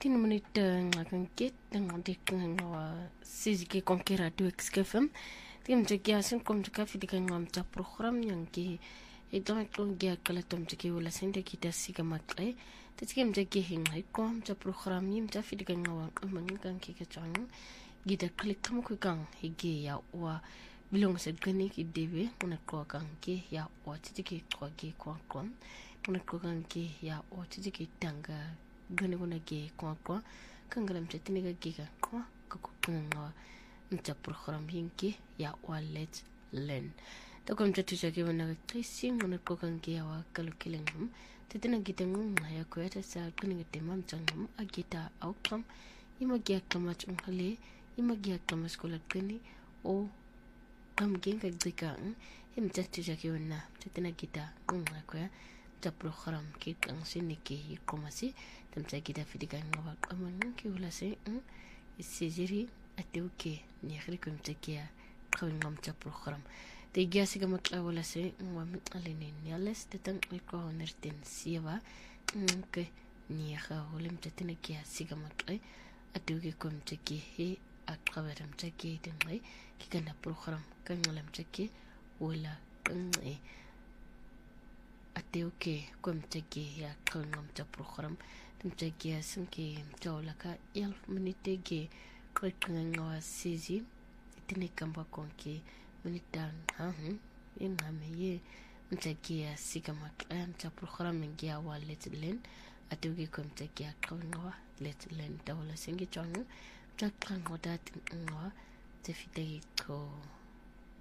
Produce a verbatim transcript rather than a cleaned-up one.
tien minuten ngakan kit dengan dikenang wa siziki konkera tu ekskefem tim jeki asin kom jeka fidikan ngam ta program yang ki itu itu dia kala tom jeki wala sende kita siga makle tetskim jeki hingai kom ta program yim ta fidikan ngawa mangan ki ka chang gida klik kam ku kang hige ya wa bilong se gani ki debe una ko kang ki ya wa tiki ko ki ko kon una ko kang ki ya wa tiki tanga gani guna ge kwa kwa kangalam chatini ga giga kwa kakukanga mta program hinki ya wa let's learn to kom chatu chake wana tracing mona ko kangi ya wa kalukilengum tetina gitengum ya ko eta sa kuni ngate mam changum agita outcome ima gya kamach unghale ima gya kamas kola kuni o kam genga gika him chatu chake wana tetina gita ngwa ko ya ta program ki kang siniki komasi tamsa kita fidikan ngawak aman ki wala se isijiri atuke ni khri kum takia khawin ngam ta program te gyasi ga makla wala se ngam alinin yales tetang ko nertin siwa ke ni kha holim tatina kia siga makla atuke kum taki he akabaram taki dengai ki kana program kan ngalam taki wala kan ateuke kom tegi ya kongam ta program tum tegi asunki tolaka il minute ge kwenga sizi tini kamba konki minitan ha hm ingame ye mtegi asigama am ta program ngi ya wallet len ateuke kom tegi kongwa let len tawla singi chang ta kangwa dat ngwa te fitegi ko